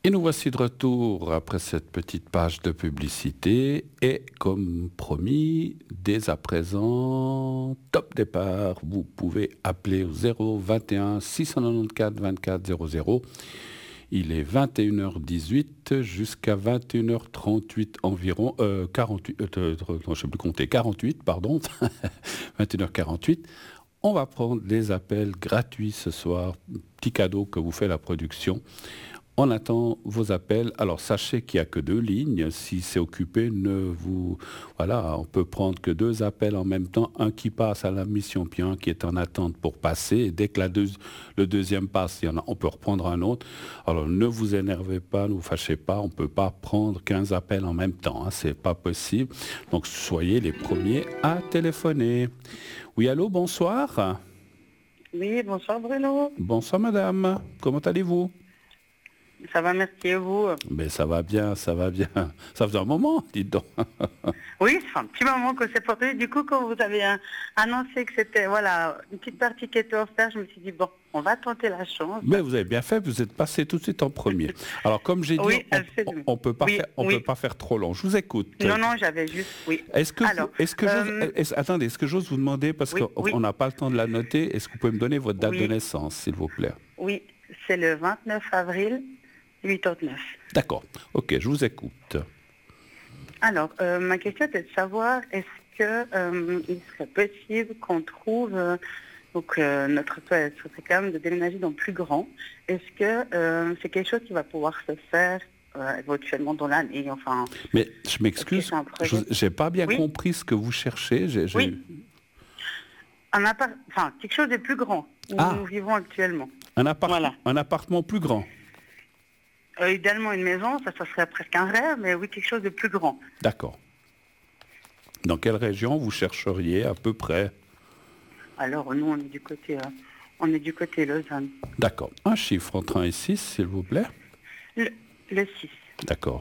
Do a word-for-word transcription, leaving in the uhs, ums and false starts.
Et nous voici de retour après cette petite page de publicité. Et comme promis, dès à présent, top départ, vous pouvez appeler au zéro vingt et un six cent quatre-vingt-quatorze vingt-quatre zéro zéro. Il est vingt et une heures dix-huit jusqu'à vingt et une heures trente-huit environ. Euh, quarante-huit, euh, non, je ne sais plus compter, quarante-huit, pardon. vingt et une heures quarante-huit. On va prendre des appels gratuits ce soir. Petit cadeau que vous fait la production. On attend vos appels. Alors sachez qu'il n'y a que deux lignes. Si c'est occupé, ne vous... Voilà, on peut prendre que deux appels en même temps. Un qui passe à la mission, puis un qui est en attente pour passer. Et dès que la deux... le deuxième passe, il y en a... on peut reprendre un autre. Alors ne vous énervez pas, ne vous fâchez pas. On ne peut pas prendre quinze appels en même temps. Hein. Ce n'est pas possible. Donc soyez les premiers à téléphoner. Oui, allô, bonsoir. Oui, bonsoir Bruno. Bonsoir madame. Comment allez-vous ? Ça va, merci et vous? Mais ça va bien, ça va bien. Ça faisait un moment, dites donc. Oui, c'est un petit moment que c'est porté. Du coup, quand vous avez euh, annoncé que c'était voilà une petite partie qui était offerte, je me suis dit, bon, on va tenter la chance. Mais vous avez bien fait, vous êtes passé tout de suite en premier. Alors, comme j'ai dit, oui, on ne peut, pas oui, faire, on oui. peut pas faire trop long. Je vous écoute. Non, non, j'avais juste, oui. Est-ce que, Alors, est-ce que euh, j'ose, est-ce, attendez, est-ce que j'ose vous demander, parce oui, qu'on oui. n'a pas le temps de la noter, est-ce que vous pouvez me donner votre date oui. de naissance, s'il vous plaît? Oui, c'est le vingt-neuf avril quatre-vingt-neuf. D'accord, ok, je vous écoute. Alors, euh, ma question était de savoir, est-ce que euh, il serait possible qu'on trouve, euh, donc euh, notre souhait serait quand même de déménager dans plus grand. Est-ce que euh, c'est quelque chose qui va pouvoir se faire euh, éventuellement dans l'année, enfin... Mais je m'excuse, je n'ai pas bien oui. compris ce que vous cherchez. J'ai, j'ai... Oui, un appart... enfin, quelque chose de plus grand, où ah. nous vivons actuellement. Un, appart... voilà. un appartement plus grand. Euh, idéalement une maison, ça, ça serait presque un rêve, mais oui, quelque chose de plus grand. D'accord. Dans quelle région vous chercheriez à peu près? Alors, nous, on est du côté, euh, on est du côté Lausanne. D'accord. Un chiffre entre un et six, s'il vous plaît. Le, le six. D'accord.